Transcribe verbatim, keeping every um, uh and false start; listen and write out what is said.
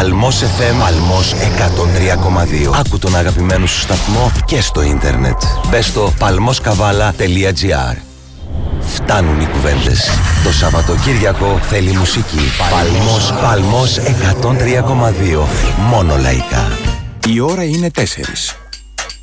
Παλμός εφ εμ, Παλμός εκατόν τρία κόμμα δύο. Άκου τον αγαπημένο σου σταθμό και στο ίντερνετ. Μπες στο παλμοσκαβάλα τελεία τζι άρ. Φτάνουν οι κουβέντες. Το Σαββατοκύριακο θέλει μουσική. Παλμός, Παλμός εκατόν τρία κόμμα δύο. Μόνο λαϊκά. Η ώρα είναι τέσσερις.